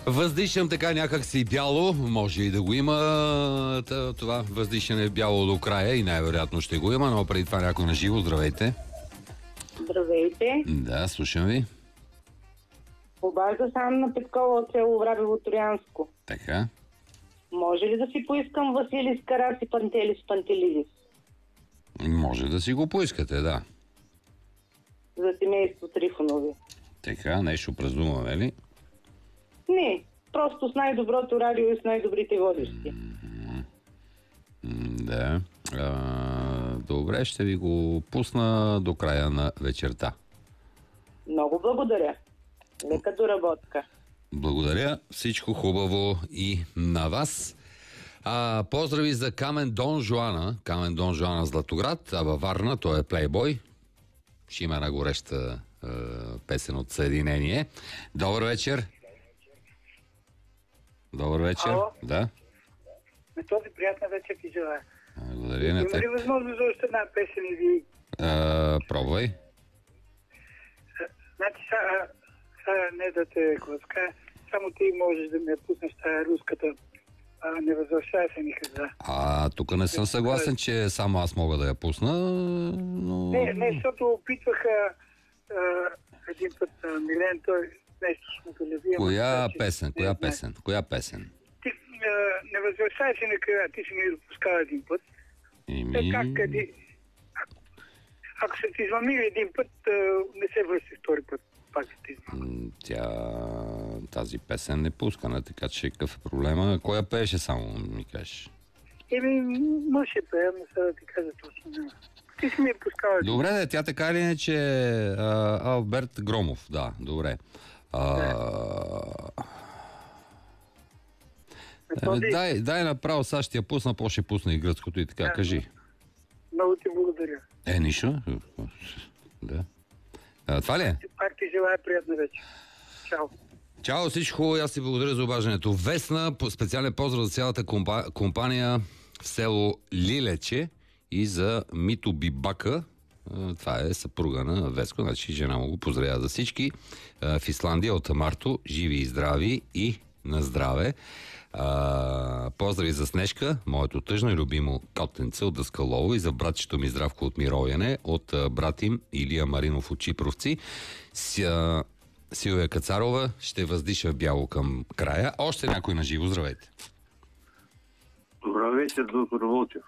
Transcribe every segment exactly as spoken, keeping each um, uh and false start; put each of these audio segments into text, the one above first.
Въздишам така някак си бяло, може и да го има това въздишане бяло до края и най-вероятно ще го има, но преди това някой на живо. Здравейте. Здравейте. Да, слушам ви. Обажда се Анна Петкова от село Врабево Троянско. Така. Може ли да си поискам Василис Караси Пантелис Пантелидис? Може да си го поискате, да. За семейство Трифонови. Така, нещо празнуваме ли? Не, просто с най-доброто радио и с най-добрите водещи. Mm-hmm. Да. А, добре, ще ви го пусна до края на вечерта. Много благодаря. Лека доработка. Благодаря. Всичко хубаво и на вас. А, поздрави за Камен Дон Жуана. Камен Дон Жуана Златоград, а във Варна той е плейбой. Ще има една гореща е, песен от Съединение. Добър вечер. Добър вечер. Ало? Да. На този приятна вечер ти желая. Благодаря на Има теб. ли възможност за още една песен и ви? А, пробвай. Значи, сега, сега не да те гласка, само ти можеш да ми я пуснеш тая руската. А, не възвършай се никъде. А, тук не съм съгласен, че само аз мога да я пусна, но... Не, не, защото опитваха а, един път а, Милен, той нещо с мотолевия. Коя песен? Коя песен? Коя песен? Ти а, не възвършай се никъде, ти си ми допускал един път. Ими... Е, как, къде... Ако се ти измамили един път, а, не се връщи втори път. Пак ще измамили. Тя... Тази песен не пускана, така че какъв е проблема? Коя пееше само, ми кажеш? Еми, мъж е пея, но сега да ти кажа точно няма. Ти си ми е пускала. Добре, да, тя така или иначе а, Алберт Громов, да, добре. А, да. е, дай, дай направо, сега ще я пусна, по ще пусна и гръцкото и така, да. Кажи. Много ти благодаря. Е, нищо. Да. А, това ли е? Пак ти желая приятна вечер. Чао. Чао, всичко хубаво, аз ти благодаря за обаждането. Весна, специален поздрав за цялата компа, компания в село Лилече и за Мито Бибака. Това е съпруга на Веско, значи жена му го поздравя за всички. В Исландия от Марто, живи и здрави и на здраве. Поздрави за Снежка, моето тъжно и любимо котенце от Даскалово и за братчето ми Здравко от Мировяне, от брат им Илия Маринов от Чипровци. Силвия Кацарова ще въздиша бяло към края. Още някой на живо. Здравейте. Добра вечер, доктор Волчев.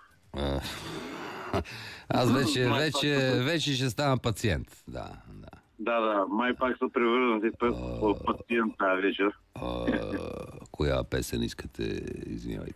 Аз вече, вече, вече ще ставам пациент. Да, да. Да, да, май пак се превърнати в пациент тази вечер. А, коя песен искате? Извинявайте.